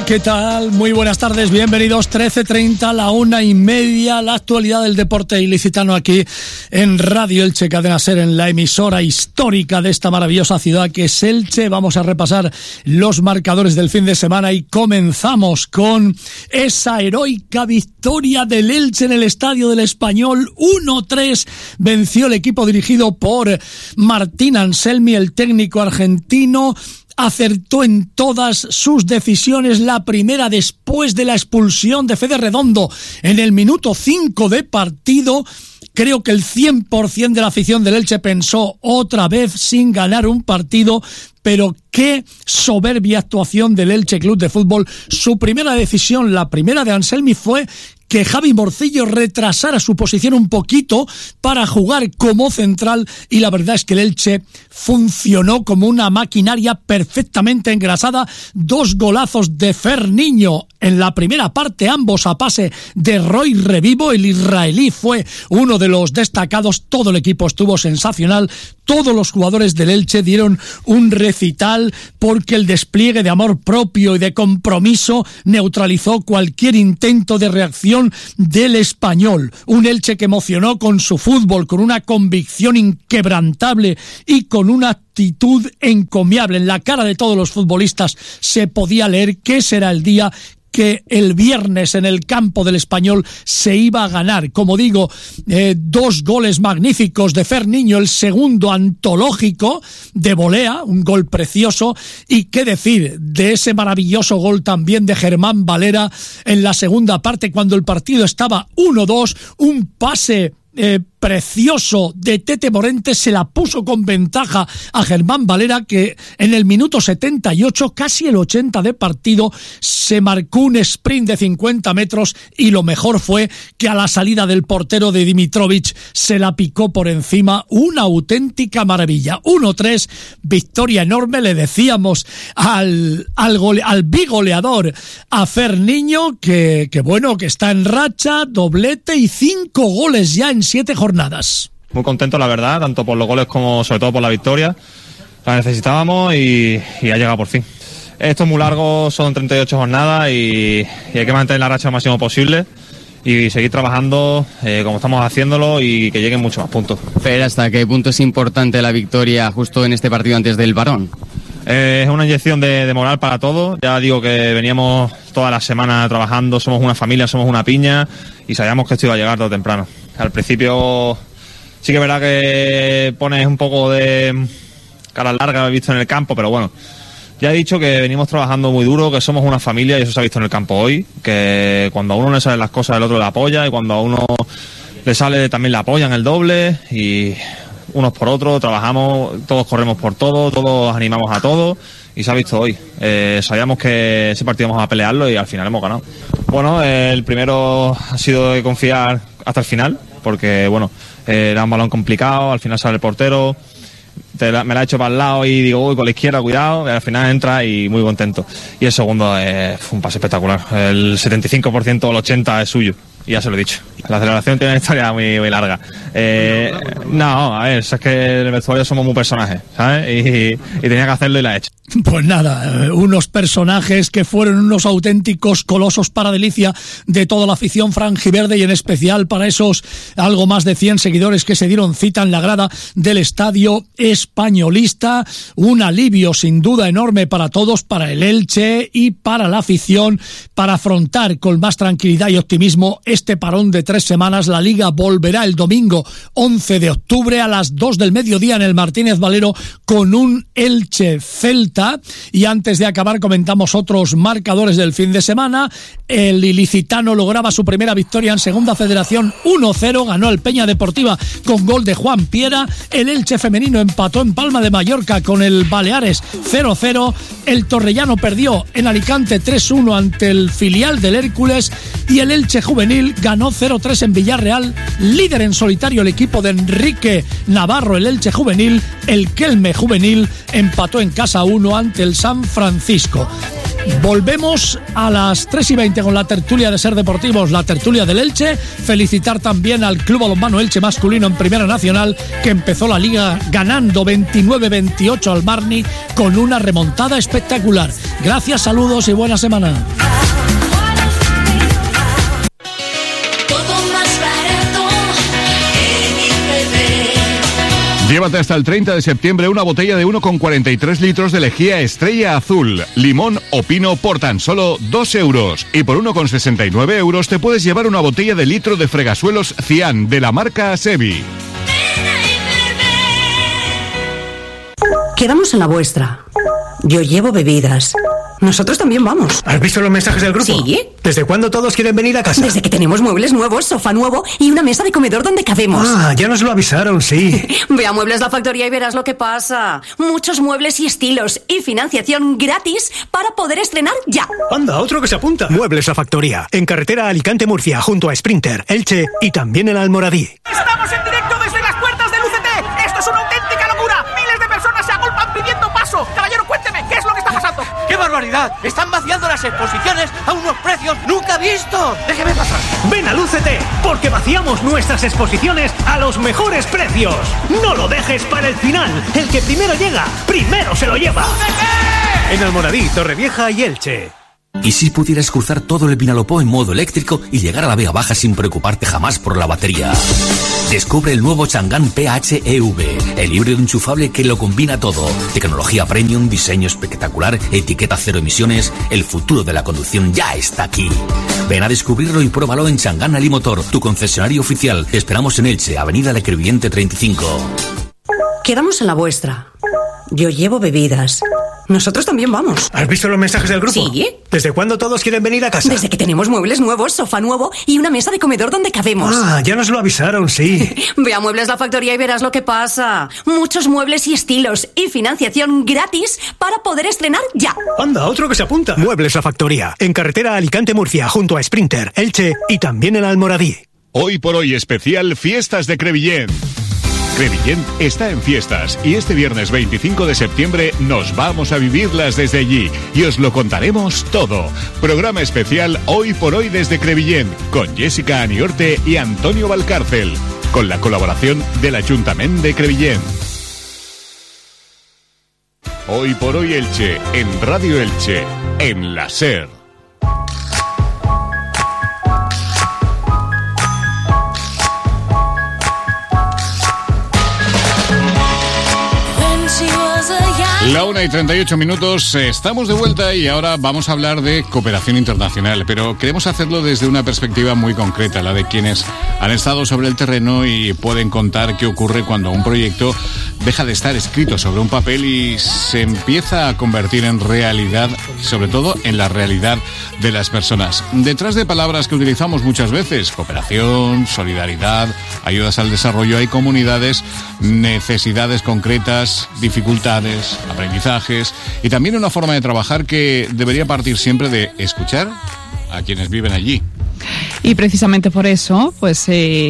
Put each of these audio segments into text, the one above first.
¿Qué tal? Muy buenas tardes, bienvenidos. 13:30, la 1:30, la actualidad del deporte ilicitano aquí en Radio Elche Cadena Ser, en la emisora histórica de esta maravillosa ciudad que es Elche. Vamos a repasar los marcadores del fin de semana y comenzamos con esa heroica victoria del Elche en el Estadio del Español. 1-3 venció el equipo dirigido por Martín Anselmi, el técnico argentino. Acertó en todas sus decisiones, la primera después de la expulsión de Fede Redondo en el minuto 5 de partido. Creo que el 100% de la afición del Elche pensó otra vez sin ganar un partido, pero qué soberbia actuación del Elche Club de Fútbol. Su primera decisión, la primera de Anselmi, fue que Javi Morcillo retrasara su posición un poquito para jugar como central, y la verdad es que el Elche funcionó como una maquinaria perfectamente engrasada. 2 golazos de Ferniño en la primera parte, ambos a pase de Roy Revivo. El israelí fue uno de los destacados, todo el equipo estuvo sensacional, todos los jugadores del Elche dieron un recital porque el despliegue de amor propio y de compromiso neutralizó cualquier intento de reacción del Español. Un Elche que emocionó con su fútbol, con una convicción inquebrantable y con una actitud encomiable. En la cara de todos los futbolistas se podía leer que será el día que el viernes en el campo del Español se iba a ganar. Como digo, 2 goles magníficos de Ferniño, el segundo antológico de volea, un gol precioso, y qué decir de ese maravilloso gol también de Germán Valera en la segunda parte cuando el partido estaba 1-2, un pase precioso de Tete Morente, se la puso con ventaja a Germán Valera, que en el minuto 78, casi el 80 de partido, se marcó un sprint de 50 metros y lo mejor fue que a la salida del portero de Dimitrovic se la picó por encima. Una auténtica maravilla. 1-3, victoria enorme. Le decíamos al bigoleador, a Ferniño, que bueno, que está en racha, doblete y 5 goles ya en 7 jornadas. Muy contento, la verdad, tanto por los goles como sobre todo por la victoria. La necesitábamos y ha llegado por fin. Esto es muy largo, son 38 jornadas y hay que mantener la racha lo máximo posible y seguir trabajando como estamos haciéndolo y que lleguen muchos más puntos. Pero ¿hasta qué punto es importante la victoria justo en este partido antes del parón? Es una inyección de moral para todos. Ya digo que veníamos toda la semana trabajando, somos una familia, somos una piña y sabíamos que esto iba a llegar todo temprano. Al principio sí que es verdad que pones un poco de cara larga, lo he visto en el campo, pero bueno, ya he dicho que venimos trabajando muy duro, que somos una familia y eso se ha visto en el campo hoy, que cuando a uno le salen las cosas el otro le apoya y cuando a uno le sale también le apoyan el doble y unos por otros, trabajamos, todos corremos por todo, todos animamos a todos y se ha visto hoy. Sabíamos que ese partido íbamos a pelearlo y al final hemos ganado. Bueno, el primero ha sido de confiar hasta el final, porque bueno, era un balón complicado, al final sale el portero, me la ha hecho para el lado y digo, uy, con la izquierda, cuidado, y al final entra y muy contento. Y el segundo fue un pase espectacular, el 75% o el 80% es suyo. Y ya se lo he dicho. La celebración tiene una historia muy, muy larga. No, a ver, es que en el vestuario somos muy personajes, ¿sabes? Y tenía que hacerlo y la he hecho. Pues nada, unos personajes que fueron unos auténticos colosos para delicia de toda la afición franjiverde y en especial para esos algo más de 100 seguidores que se dieron cita en la grada del Estadio Españolista. Un alivio sin duda enorme para todos, para el Elche y para la afición, para afrontar con más tranquilidad y optimismo este parón de 3 semanas. La Liga volverá el domingo 11 de octubre a las 2 del mediodía en el Martínez Valero con un Elche-Celta. Y antes de acabar comentamos otros marcadores del fin de semana. El ilicitano lograba su primera victoria en Segunda Federación, 1-0, ganó el Peña Deportiva con gol de Juan Piera. El Elche femenino empató en Palma de Mallorca con el Baleares 0-0. El Torrellano perdió en Alicante 3-1 ante el filial del Hércules y el Elche juvenil ganó 0-3 en Villarreal. Líder en solitario el equipo de Enrique Navarro, el Elche juvenil. El Kelme juvenil empató en casa 1 ante el San Francisco. Volvemos a las 3:20 con la tertulia de Ser Deportivos, la tertulia del Elche. Felicitar también al Club Balonmano Elche masculino en Primera Nacional, que empezó la liga ganando 29-28 al Marni con una remontada espectacular. Gracias, saludos y buena semana. Llévate hasta el 30 de septiembre una botella de 1,43 litros de lejía Estrella Azul, limón o pino por tan solo 2 euros. Y por 1,69 euros te puedes llevar una botella de litro de fregasuelos Cian de la marca Asevi. Quedamos en la vuestra. Yo llevo bebidas. Nosotros también vamos. ¿Has visto los mensajes del grupo? Sí. ¿Desde cuándo todos quieren venir a casa? Desde que tenemos muebles nuevos, sofá nuevo y una mesa de comedor donde cabemos. Ah, ya nos lo avisaron, sí. Ve a Muebles La Factoría y verás lo que pasa. Muchos muebles y estilos y financiación gratis para poder estrenar ya. Anda, otro que se apunta. Muebles La Factoría, en carretera Alicante-Murcia, junto a Sprinter, Elche y también en Almoradí. ¡Estamos en directo desde las puertas del UCT! ¡Esto es una auténtica locura! ¡Miles de personas se agolpan pidiendo paso! Caballero, cuénteme, ¿qué es lo que está pasando? ¡Qué barbaridad! Están vaciando las exposiciones a unos precios nunca vistos. Déjeme pasar. Ven al UCT, porque vaciamos nuestras exposiciones a los mejores precios. No lo dejes para el final. El que primero llega, primero se lo lleva. ¡UCT! En Almoradí, Torrevieja y Elche. ¿Y si pudieras cruzar todo el Vinalopó en modo eléctrico y llegar a la Vega Baja sin preocuparte jamás por la batería? Descubre el nuevo Chang'an PHEV, el híbrido enchufable que lo combina todo. Tecnología premium, diseño espectacular, etiqueta cero emisiones. El futuro de la conducción ya está aquí. Ven a descubrirlo y pruébalo en Chang'an Alimotor, tu concesionario oficial. Te esperamos en Elche, Avenida Le Crevillente 35. Quedamos en la vuestra. Yo llevo bebidas. Nosotros también vamos. ¿Has visto los mensajes del grupo? Sí. ¿Desde cuándo todos quieren venir a casa? Desde que tenemos muebles nuevos, sofá nuevo y una mesa de comedor donde cabemos. Ah, ya nos lo avisaron, sí. Ve a Muebles La Factoría y verás lo que pasa. Muchos muebles y estilos y financiación gratis para poder estrenar ya. Anda, otro que se apunta. Muebles La Factoría, en carretera Alicante-Murcia, junto a Sprinter, Elche y también en Almoradí. Hoy por hoy especial Fiestas de Crevillent. Crevillent está en fiestas y este viernes 25 de septiembre nos vamos a vivirlas desde allí y os lo contaremos todo. Programa especial Hoy por hoy desde Crevillent con Jessica Aniorte y Antonio Valcárcel, con la colaboración del Ayuntamiento de Crevillent. Hoy por hoy Elche, en Radio Elche, en la SER. La 1:38, estamos de vuelta y ahora vamos a hablar de cooperación internacional, pero queremos hacerlo desde una perspectiva muy concreta, la de quienes han estado sobre el terreno y pueden contar qué ocurre cuando un proyecto deja de estar escrito sobre un papel y se empieza a convertir en realidad, sobre todo en la realidad de las personas. Detrás de palabras que utilizamos muchas veces, cooperación, solidaridad, ayudas al desarrollo, hay comunidades, necesidades concretas, dificultades, aprendizajes y también una forma de trabajar que debería partir siempre de escuchar a quienes viven allí. Y precisamente por eso, pues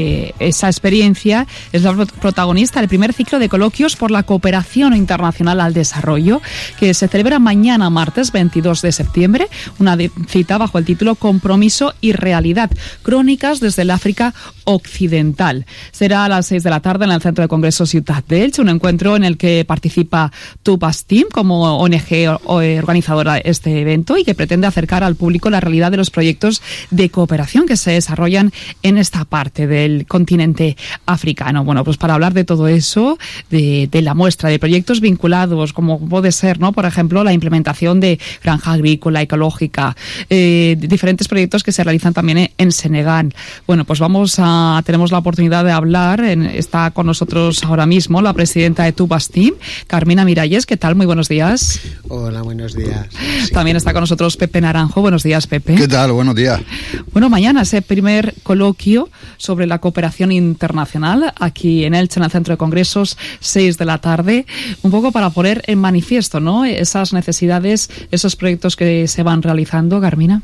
esa experiencia es la protagonista del primer ciclo de coloquios por la cooperación internacional al desarrollo, que se celebra mañana, martes 22 de septiembre, una cita bajo el título Compromiso y Realidad, crónicas desde el África Occidental. Será a las 6 de la tarde en el Centro de Congresos Ciutat de Elche, un encuentro en el que participa Tupas Team como ONG organizadora de este evento y que pretende acercar al público la realidad de los proyectos de cooperación que se desarrollan en esta parte del continente africano. Bueno, pues para hablar de todo eso, de la muestra de proyectos vinculados, como puede ser, ¿no? Por ejemplo, la implementación de granja agrícola, ecológica, diferentes proyectos que se realizan también en Senegal. Bueno, pues tenemos la oportunidad de hablar, está con nosotros ahora mismo la presidenta de Tupas Team, Carmina Miralles. ¿Qué tal? Muy buenos días. Hola, buenos días. Sí. También está con nosotros Pepe Naranjo. Buenos días, Pepe. ¿Qué tal? Buenos días. Bueno, mañana ese primer coloquio sobre la cooperación internacional aquí en Elche, en el Centro de Congresos, 6 de la tarde, un poco para poner en manifiesto, ¿no?, esas necesidades, esos proyectos que se van realizando. Carmina.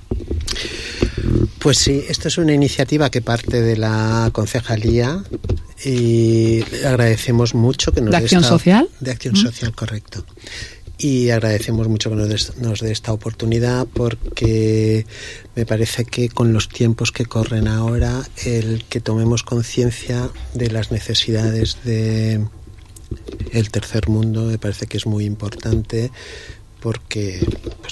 Pues sí, esto es una iniciativa que parte de la concejalía y agradecemos mucho que nos ¿De Acción Social? De Acción Social, correcto. Y agradecemos mucho que nos dé esta oportunidad, porque me parece que con los tiempos que corren ahora, el que tomemos conciencia de las necesidades del tercer mundo me parece que es muy importante, porque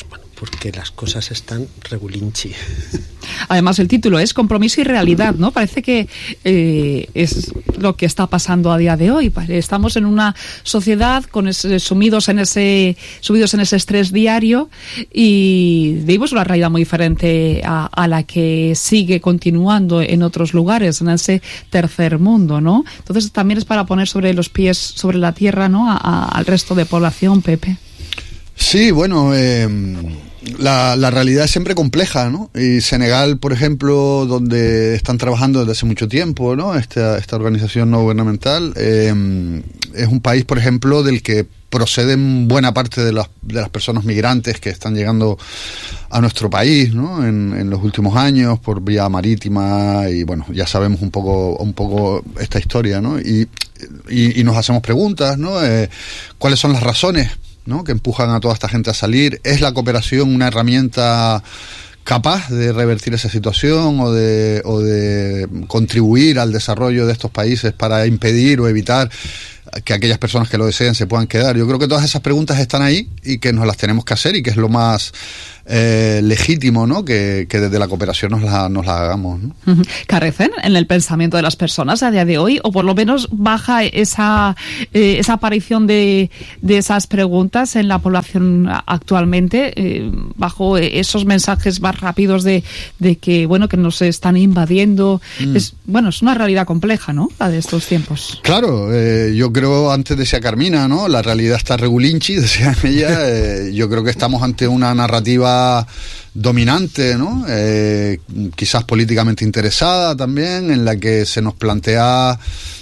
porque las cosas están regulinchi. Además, el título es Compromiso y Realidad, ¿no? Parece que es lo que está pasando a día de hoy. Estamos en una sociedad sumidos en ese estrés diario y vivimos una realidad muy diferente a la que sigue continuando en otros lugares, en ese tercer mundo, ¿no? Entonces también es para poner sobre los pies, sobre la tierra, ¿no? Al resto de población, Pepe. Sí, bueno, la realidad es siempre compleja, ¿no? Y Senegal, por ejemplo, donde están trabajando desde hace mucho tiempo, ¿no? Esta organización no gubernamental, es un país, por ejemplo, del que proceden buena parte de las personas migrantes que están llegando a nuestro país, ¿no? En los últimos años por vía marítima, y bueno, ya sabemos un poco esta historia, ¿no? Y nos hacemos preguntas, ¿no? ¿Cuáles son las razones, ¿no?, que empujan a toda esta gente a salir? ¿Es la cooperación una herramienta capaz de revertir esa situación o de contribuir al desarrollo de estos países para impedir o evitar que aquellas personas que lo deseen se puedan quedar? Yo creo que todas esas preguntas están ahí y que nos las tenemos que hacer, y que es lo más legítimo, ¿no?, que desde la cooperación nos la hagamos, ¿no? ¿Carecen en el pensamiento de las personas a día de hoy, o por lo menos baja esa aparición de esas preguntas en la población actualmente, bajo esos mensajes más rápidos de que, bueno, que nos están invadiendo? Es una realidad compleja, ¿no?, la de estos tiempos. Claro, yo creo, antes decía Carmina, ¿no?, la realidad está regulinchi, decía ella. Yo creo que estamos ante una narrativa dominante, ¿no? Quizás políticamente interesada también, en la que se nos plantea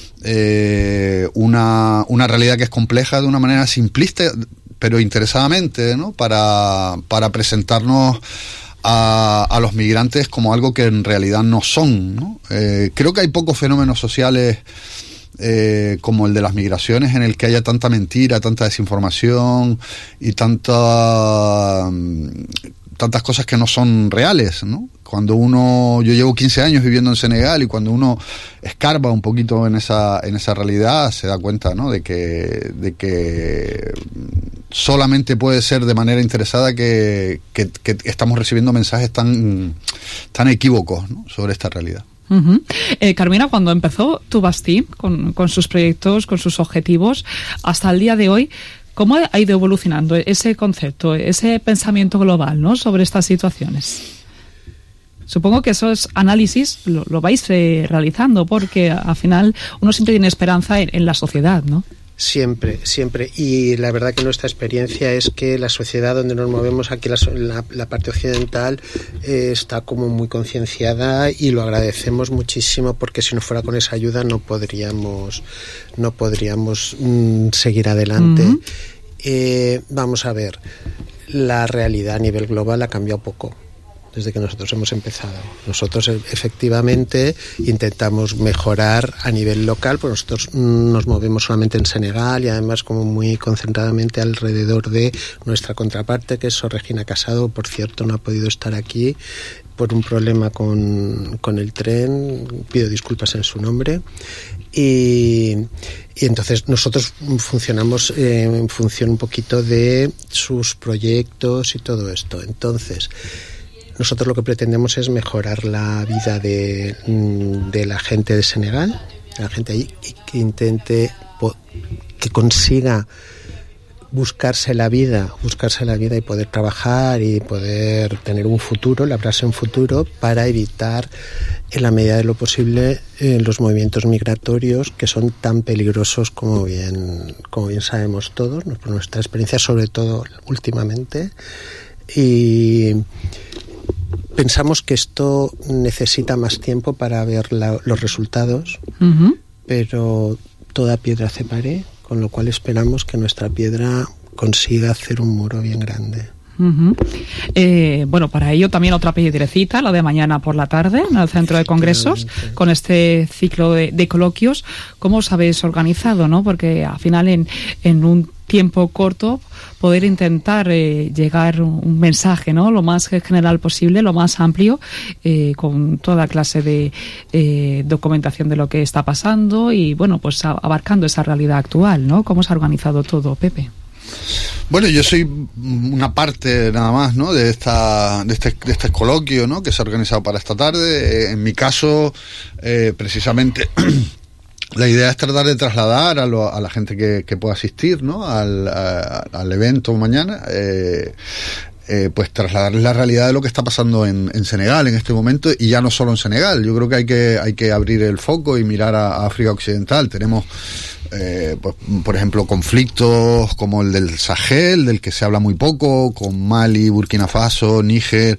una realidad que es compleja de una manera simplista, pero interesadamente, ¿no?, para presentarnos a los migrantes como algo que en realidad no son, ¿no? Creo que hay pocos fenómenos sociales como el de las migraciones en el que haya tanta mentira, tanta desinformación y tantas cosas que no son reales, ¿no? Yo llevo 15 años viviendo en Senegal, y cuando uno escarba un poquito en esa realidad, se da cuenta, ¿no?, de que solamente puede ser de manera interesada que estamos recibiendo mensajes tan equívocos, ¿no?, sobre esta realidad. Carmina, cuando empezó Tubasti con sus proyectos, con sus objetivos, hasta el día de hoy, ¿cómo ha ido evolucionando ese concepto, ese pensamiento global, ¿no?, sobre estas situaciones? Supongo que esos análisis lo vais realizando, porque al final uno siempre tiene esperanza en la sociedad, ¿no? Siempre. Y la verdad que nuestra experiencia es que la sociedad donde nos movemos aquí, la parte occidental, está como muy concienciada, y lo agradecemos muchísimo, porque si no fuera con esa ayuda no podríamos seguir adelante. Vamos a ver, la realidad a nivel global ha cambiado poco desde que nosotros hemos empezado. Nosotros efectivamente intentamos mejorar a nivel local, pues nosotros nos movemos solamente en Senegal, y además como muy concentradamente alrededor de nuestra contraparte, que es Sor Regina Casado. Por cierto, no ha podido estar aquí por un problema con el tren, pido disculpas en su nombre. Y entonces nosotros funcionamos en función un poquito de sus proyectos y todo esto. Entonces, nosotros lo que pretendemos es mejorar la vida de la gente de Senegal, de la gente allí, y que consiga buscarse la vida y poder trabajar y poder tener un futuro, labrarse un futuro, para evitar, en la medida de lo posible, los movimientos migratorios, que son tan peligrosos como bien sabemos todos, por nuestra experiencia, sobre todo últimamente. Y pensamos que esto necesita más tiempo para ver los resultados, pero toda piedra hace pared, con lo cual esperamos que nuestra piedra consiga hacer un muro bien grande. Para ello también otra piedrecita, la de mañana por la tarde, en el Centro de Congresos, con este ciclo de coloquios. ¿Cómo os habéis organizado, no? Porque al final en un tiempo corto poder intentar llegar un mensaje, ¿no?, lo más general posible, lo más amplio, con toda clase de documentación de lo que está pasando y, bueno, pues abarcando esa realidad actual, ¿no? ¿Cómo se ha organizado todo, Pepe? Bueno, yo soy una parte nada más, ¿no?, de este coloquio, ¿no?, que se ha organizado para esta tarde. En mi caso, precisamente la idea es tratar de trasladar a la gente que pueda asistir, ¿no?, al evento mañana, pues trasladarles la realidad de lo que está pasando en Senegal en este momento, y ya no solo en Senegal. Yo creo que hay que abrir el foco y mirar a África Occidental. Tenemos pues, por ejemplo, conflictos como el del Sahel, del que se habla muy poco, con Mali, Burkina Faso, Níger,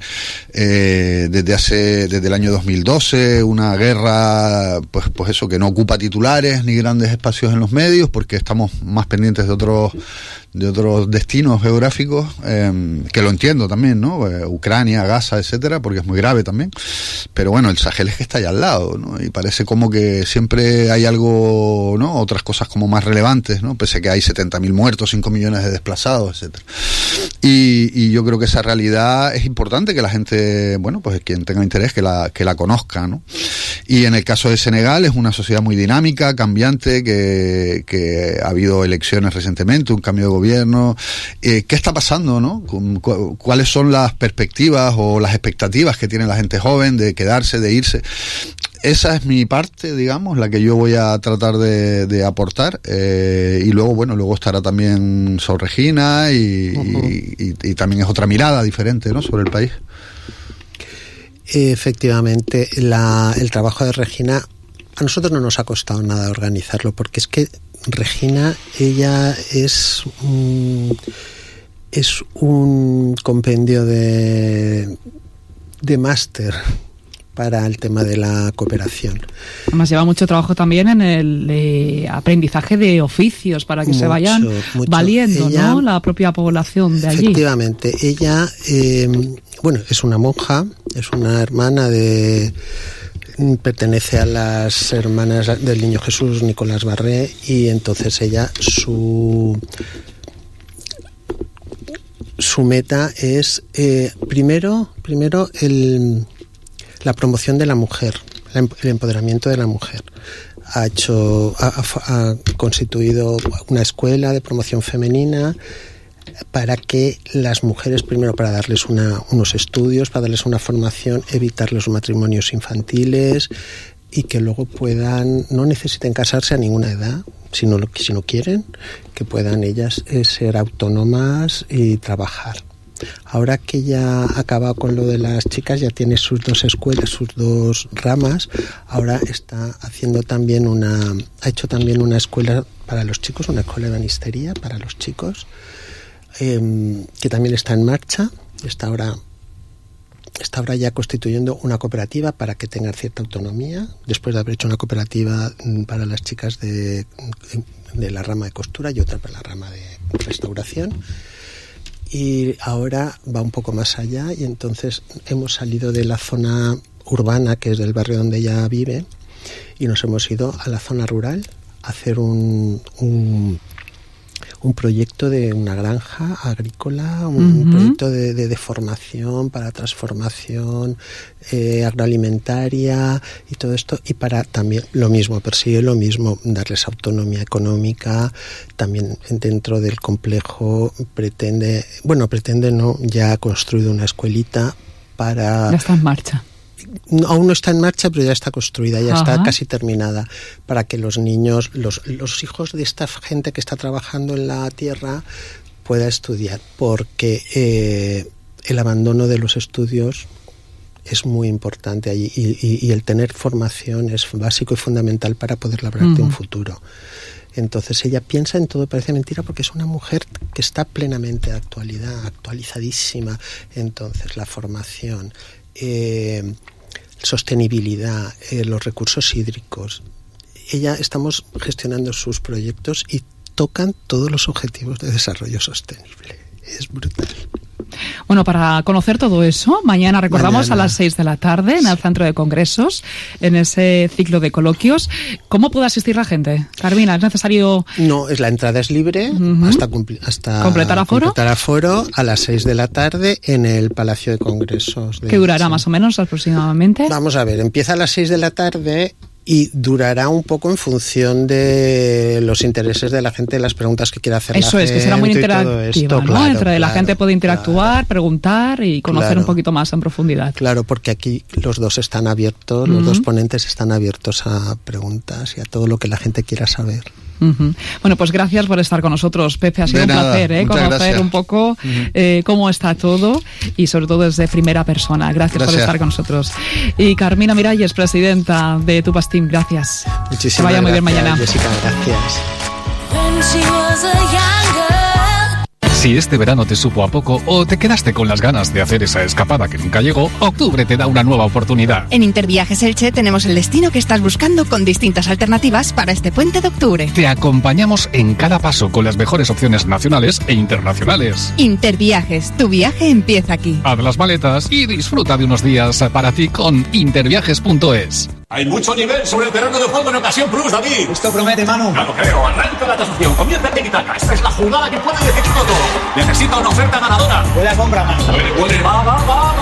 desde el año 2012, una guerra, pues eso, que no ocupa titulares ni grandes espacios en los medios, porque estamos más pendientes de otros destinos geográficos, que lo entiendo también, ¿no? Ucrania, Gaza, etcétera, porque es muy grave también. Pero bueno, el Sahel es que está allá al lado, ¿no? Y parece como que siempre hay algo, ¿no?, otras cosas como más relevantes, ¿no?, pese a que hay 70.000 muertos, 5 millones de desplazados, etcétera. Y yo creo que esa realidad es importante que la gente, bueno, pues quien tenga interés que la conozca, ¿no? Y en el caso de Senegal es una sociedad muy dinámica, cambiante, que ha habido elecciones recientemente, un cambio de gobierno. ¿Qué está pasando, no? ¿Cuáles son las perspectivas o las expectativas que tiene la gente joven de quedarse, de irse? Esa es mi parte, digamos, la que yo voy a tratar de aportar, y luego estará también Sor Regina y también es otra mirada diferente, ¿no?, sobre el país. Efectivamente, el trabajo de Regina a nosotros no nos ha costado nada organizarlo, porque es que Regina, ella es un compendio de máster para el tema de la cooperación. Además lleva mucho trabajo también en el aprendizaje de oficios para que se vayan valiendo, ella, ¿no?, la propia población de allí. Efectivamente, ella es una monja, es una hermana pertenece a las hermanas del Niño Jesús Nicolás Barré, y entonces ella su meta es primero la promoción de la mujer, el empoderamiento de la mujer. Ha constituido una escuela de promoción femenina para que las mujeres, primero para darles unos estudios, para darles una formación, evitar los matrimonios infantiles, y que luego no necesiten casarse a ninguna edad, si no quieren, que puedan ellas ser autónomas y trabajar. Ahora que ya ha acabado con lo de las chicas, ya tiene sus dos escuelas, sus dos ramas. Ahora está haciendo también ha hecho también una escuela para los chicos, una escuela de banistería para los chicos, que también está en marcha. Está ahora ya constituyendo una cooperativa para que tengan cierta autonomía, después de haber hecho una cooperativa para las chicas de la rama de costura y otra para la rama de restauración. Y ahora va un poco más allá, y entonces hemos salido de la zona urbana, que es del barrio donde ella vive, y nos hemos ido a la zona rural a hacer un proyecto de una granja agrícola, un proyecto de formación para transformación agroalimentaria y todo esto, y para también persigue lo mismo, darles autonomía económica. También dentro del complejo ya ha construido una escuelita para... Ya está en marcha. Aún no está en marcha, pero ya está construida, ya está casi terminada, para que los niños, los hijos de esta gente que está trabajando en la tierra pueda estudiar, porque el abandono de los estudios es muy importante allí, y el tener formación es básico y fundamental para poder labrarte un futuro. Entonces ella piensa en todo, parece mentira, porque es una mujer que está plenamente actualizadísima. Entonces la formación, sostenibilidad, los recursos hídricos. Estamos gestionando sus proyectos y tocan todos los objetivos de desarrollo sostenible. Es brutal. Bueno, para conocer todo eso, mañana recordamos a las 6 de la tarde en el Centro de Congresos, en ese ciclo de coloquios. ¿Cómo puede asistir la gente? Carmina, ¿es necesario...? No, la entrada es libre hasta ¿completar aforo a las 6 de la tarde en el Palacio de Congresos. ¿Qué durará más o menos aproximadamente? Vamos a ver, empieza a las 6 de la tarde y durará un poco en función de los intereses de la gente, las preguntas que quiera hacer Eso la es, gente. que será muy interactiva, ¿no? Claro, la gente puede interactuar, preguntar y conocer un poquito más en profundidad. Claro, porque aquí los dos están abiertos, los dos ponentes están abiertos a preguntas y a todo lo que la gente quiera saber. Bueno, pues gracias por estar con nosotros, Pepe. Ha sido un placer conocer un poco cómo está todo y sobre todo desde primera persona. Gracias por estar con nosotros. Y Carmina Miralles, presidenta de Tupastim, gracias. Muchísimas que vaya gracias, muy bien mañana. Jessica, gracias. Si este verano te supo a poco o te quedaste con las ganas de hacer esa escapada que nunca llegó, octubre te da una nueva oportunidad. En Interviajes Elche tenemos el destino que estás buscando con distintas alternativas para este puente de octubre. Te acompañamos en cada paso con las mejores opciones nacionales e internacionales. Interviajes, tu viaje empieza aquí. Haz las maletas y disfruta de unos días para ti con interviajes.es. Hay mucho nivel sobre el terreno de juego en Ocasión Plus, David. Esto promete, Manu. No lo creo. Arranca la tasación. Comienza el tiki-taka. Esta es la jugada que puede decidirlo todo. Necesita una oferta ganadora. Huele a compra, Manu. Huele. Va.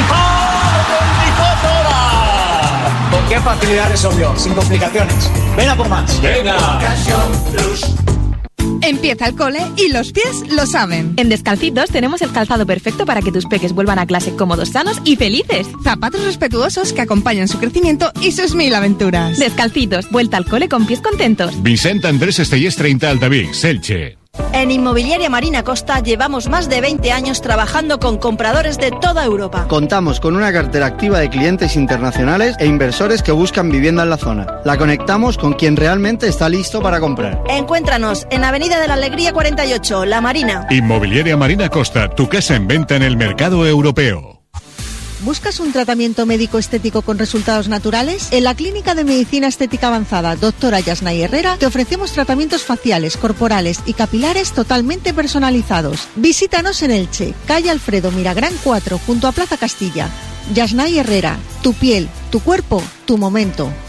¿Con qué facilidad resolvió? Sin complicaciones. Ven a por más. Venga. Ocasión Plus. Empieza el cole y los pies lo saben. En Descalcitos tenemos el calzado perfecto para que tus peques vuelvan a clase cómodos, sanos y felices. Zapatos respetuosos que acompañan su crecimiento y sus 1000 aventuras. Descalcitos, vuelta al cole con pies contentos. Vicente Andrés Estellés 30 Altavix, Elche. En Inmobiliaria Marina Costa llevamos más de 20 años trabajando con compradores de toda Europa. Contamos con una cartera activa de clientes internacionales e inversores que buscan vivienda en la zona. La conectamos con quien realmente está listo para comprar. Encuéntranos en Avenida de la Alegría 48, La Marina. Inmobiliaria Marina Costa, tu casa en venta en el mercado europeo. ¿Buscas un tratamiento médico estético con resultados naturales? En la Clínica de Medicina Estética Avanzada Dra. Yasnay Herrera te ofrecemos tratamientos faciales, corporales y capilares totalmente personalizados. Visítanos en Elche, calle Alfredo Miragrán 4, junto a Plaza Castilla. Yasnay Herrera, tu piel, tu cuerpo, tu momento.